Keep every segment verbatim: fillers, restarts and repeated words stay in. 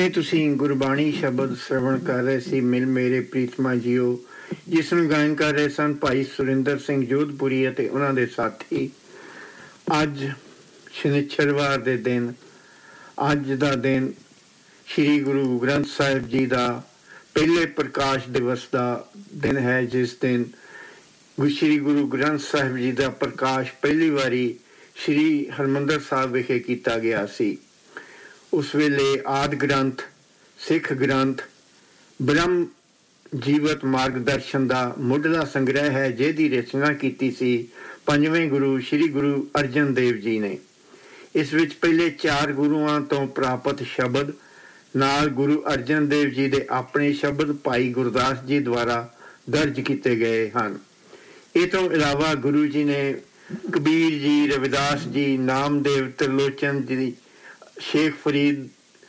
ਹੁਣੇ ਤੁਸੀਂ ਗੁਰਬਾਣੀ ਸ਼ਬਦ ਸਰਵਣ ਕਰ ਰਹੇ ਸੀ। ਮਿਲ ਮੇਰੇ ਪ੍ਰੀਤਮਾ ਜੀਓ, ਜਿਸ ਨੂੰ ਗਾਇਨ ਕਰ ਰਹੇ ਸਨ ਭਾਈ ਸੁਰਿੰਦਰ ਸਿੰਘ ਜੋਧਪੁਰੀ ਅਤੇ ਉਹਨਾਂ ਦੇ ਸਾਥੀ। ਅੱਜ ਸ਼ਨਿਚਰਵਾਰ ਦੇ ਦਿਨ, ਅੱਜ ਦਾ ਦਿਨ ਸ਼੍ਰੀ ਗੁਰੂ ਗ੍ਰੰਥ ਸਾਹਿਬ ਜੀ ਦਾ ਪਹਿਲੇ ਪ੍ਰਕਾਸ਼ ਦਿਵਸ ਦਾ ਦਿਨ ਹੈ, ਜਿਸ ਦਿਨ ਸ਼੍ਰੀ ਗੁਰੂ ਗ੍ਰੰਥ ਸਾਹਿਬ ਜੀ ਦਾ ਪ੍ਰਕਾਸ਼ ਪਹਿਲੀ ਵਾਰੀ ਸ਼੍ਰੀ ਹਰਿਮੰਦਰ ਸਾਹਿਬ ਵਿਖੇ ਕੀਤਾ ਗਿਆ ਸੀ। ਉਸ ਵੇਲੇ ਆਦਿ ਗ੍ਰੰਥ, ਸਿੱਖ ਗ੍ਰੰਥ, ਬ੍ਰਹਮ ਜੀਵਤ ਮਾਰਗਦਰਸ਼ਨ ਦਾ ਮੁੱਢਲਾ ਸੰਗ੍ਰਹਿ ਹੈ, ਜਿਹਦੀ ਰਚਨਾ ਕੀਤੀ ਸੀ ਪੰਜਵੇਂ ਗੁਰੂ ਸ਼੍ਰੀ ਗੁਰੂ ਅਰਜਨ ਦੇਵ ਜੀ ਨੇ। ਇਸ ਵਿੱਚ ਪਹਿਲੇ ਚਾਰ ਗੁਰੂਆਂ ਤੋਂ ਪ੍ਰਾਪਤ ਸ਼ਬਦ ਨਾਲ ਗੁਰੂ ਅਰਜਨ ਦੇਵ ਜੀ ਦੇ ਆਪਣੇ ਸ਼ਬਦ ਭਾਈ ਗੁਰਦਾਸ ਜੀ ਦੁਆਰਾ ਦਰਜ ਕੀਤੇ ਗਏ ਹਨ। ਇਹ ਤੋਂ ਇਲਾਵਾ ਗੁਰੂ ਜੀ ਨੇ ਕਬੀਰ ਜੀ, ਰਵਿਦਾਸ ਜੀ, ਨਾਮਦੇਵ, ਤ੍ਰਿਲੋਚਨ ਜੀ, ਸ਼ੇਖ ਫਰੀਦ,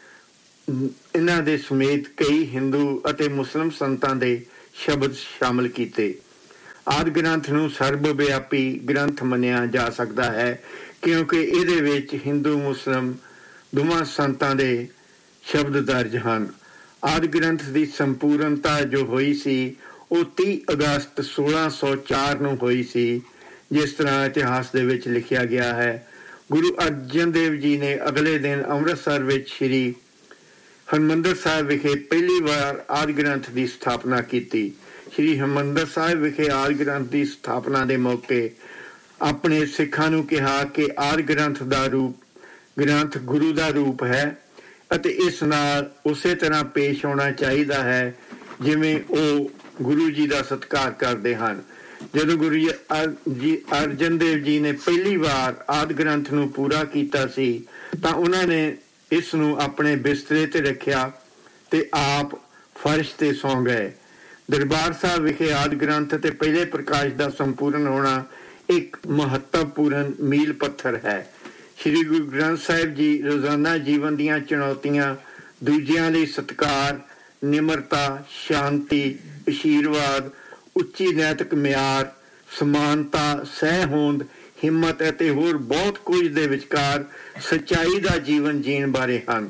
ਇਹਨਾਂ ਦੇ ਸਮੇਤ ਕਈ ਹਿੰਦੂ ਅਤੇ ਮੁਸਲਿਮ ਸੰਤਾਂ ਦੇ ਸ਼ਬਦ ਸ਼ਾਮਲ ਕੀਤੇ। ਆਦਿ ਗ੍ਰੰਥ ਨੂੰ ਸਰਬ ਵਿਆਪੀ ਗ੍ਰੰਥ ਮੰਨਿਆ ਜਾ ਸਕਦਾ ਹੈ, ਕਿਉਂਕਿ ਇਹਦੇ ਵਿੱਚ ਹਿੰਦੂ ਮੁਸਲਿਮ ਦੋਵਾਂ ਸੰਤਾਂ ਦੇ ਸ਼ਬਦ ਦਰਜ ਹਨ। ਆਦਿ ਗ੍ਰੰਥ ਦੀ ਸੰਪੂਰਨਤਾ ਜੋ ਹੋਈ ਸੀ ਉਹ ਤੀਹ ਅਗਸਤ ਸੋਲਾਂ ਸੌ ਚਾਰ ਨੂੰ ਹੋਈ ਸੀ, ਜਿਸ ਤਰ੍ਹਾਂ ਇਤਿਹਾਸ ਦੇ ਵਿੱਚ ਲਿਖਿਆ ਗਿਆ ਹੈ। ਗੁਰੂ ਅਰਜਨ ਦੇਵ ਜੀ ਨੇ ਅਗਲੇ ਦਿਨ ਅੰਮ੍ਰਿਤਸਰ ਵਿੱਚ ਸ਼੍ਰੀ ਹਰਿਮੰਦਰ ਸਾਹਿਬ ਵਿਖੇ ਪਹਿਲੀ ਵਾਰ ਆਦਿ ਗ੍ਰੰਥ ਦੀ ਸਥਾਪਨਾ ਕੀਤੀ। ਸ਼੍ਰੀ ਹਰਿਮੰਦਰ ਸਾਹਿਬ ਵਿਖੇ ਆਦਿ ਗ੍ਰੰਥ ਦੀ ਸਥਾਪਨਾ ਦੇ ਮੌਕੇ ਆਪਣੇ ਸਿੱਖਾਂ ਨੂੰ ਕਿਹਾ ਕਿ ਆਦਿ ਗ੍ਰੰਥ ਦਾ ਰੂਪ ਗ੍ਰੰਥ ਗੁਰੂ ਦਾ ਰੂਪ ਹੈ ਅਤੇ ਇਸ ਨਾਲ ਉਸੇ ਤਰ੍ਹਾਂ ਪੇਸ਼ ਹੋਣਾ ਚਾਹੀਦਾ ਹੈ ਜਿਵੇਂ ਉਹ ਗੁਰੂ ਜੀ ਦਾ ਸਤਿਕਾਰ ਕਰਦੇ ਹਨ। ਜਦੋਂ ਗੁਰੂ ਜੀ ਅਰਜਨ ਦੇਵ ਜੀ ਨੇ ਪਹਿਲੀ ਵਾਰ ਆਦਿ ਗ੍ਰੰਥ ਨੂੰ ਪੂਰਾ ਕੀਤਾ ਸੀ ਤਾਂ ਉਹਨਾਂ ਨੇ ਇਸ ਨੂੰ ਆਪਣੇ ਬਿਸਤਰੇ ਤੇ ਰੱਖਿਆ ਤੇ ਆਪ ਫਰਸ਼ ਤੇ ਸੌਂ ਗਏ। ਦਰਬਾਰ ਸਾਹਿਬ ਵਿਖੇ ਆਦਿ ਗ੍ਰੰਥ ਤੇ ਪਹਿਲੇ ਪ੍ਰਕਾਸ਼ ਦਾ ਸੰਪੂਰਨ ਹੋਣਾ ਇੱਕ ਮਹੱਤਵਪੂਰਨ ਮੀਲ ਪੱਥਰ ਹੈ। ਸ਼੍ਰੀ ਗੁਰੂ ਗ੍ਰੰਥ ਸਾਹਿਬ ਜੀ ਰੋਜ਼ਾਨਾ ਜੀਵਨ ਦੀਆਂ ਚੁਣੌਤੀਆਂ, ਦੂਜਿਆਂ ਲਈ ਸਤਿਕਾਰ, ਨਿਮਰਤਾ, ਸ਼ਾਂਤੀ, ਅਸ਼ੀਰਵਾਦ, ਉੱਚੀ ਨੈਤਿਕ ਮਿਆਰ, ਸਮਾਨਤਾ, ਸਹਿ ਹੋਂਦ, ਹਿੰਮਤ ਅਤੇ ਹੋਰ ਬਹੁਤ ਕੁਝ ਦੇ ਵਿਚਕਾਰ ਸੱਚਾਈ ਦਾ ਜੀਵਨ ਜੀਣ ਬਾਰੇ ਹਨ।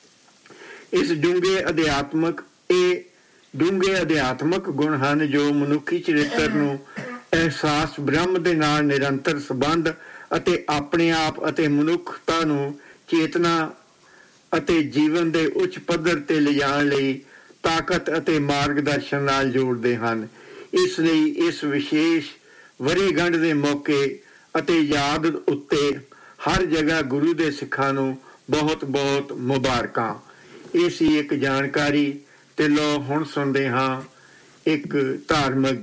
ਇਸ ਡੂੰਘੇ ਅਧਿਆਤਮਕ ਇਹ ਡੂੰਘੇ ਅਧਿਆਤਮਕ ਗੁਣ ਹਨ ਜੋ ਮਨੁੱਖੀ ਚਰਿੱਤਰ ਨੂੰ ਅਹਿਸਾਸ ਬ੍ਰਹਮ ਦੇ ਨਾਲ ਨਿਰੰਤਰ ਸੰਬੰਧ ਅਤੇ ਆਪਣੇ ਆਪ ਅਤੇ ਮਨੁੱਖਤਾ ਨੂੰ ਚੇਤਨਾ ਅਤੇ ਜੀਵਨ ਦੇ ਉੱਚ ਪੱਧਰ ਤੇ ਲਿਜਾਣ ਲਈ ਤਾਕਤ ਅਤੇ ਮਾਰਗਦਰਸ਼ਨ ਨਾਲ ਜੋੜਦੇ ਹਨ। ਇਸ ਲਈ ਇਸ ਵਿਸ਼ੇਸ਼ ਵਰ੍ਹੇਗੰਢ ਦੇ ਮੌਕੇ ਅਤੇ ਯਾਦ ਉੱਤੇ ਹਰ ਜਗ੍ਹਾ ਗੁਰੂ ਦੇ ਸਿੱਖਾਂ ਨੂੰ ਬਹੁਤ ਬਹੁਤ ਮੁਬਾਰਕਾਂ। ਇਹ ਸੀ ਇੱਕ ਜਾਣਕਾਰੀ ਤੇ ਲੋ ਹੁਣ ਸੁਣਦੇ ਹਾਂ ਇੱਕ ਧਾਰਮਿਕ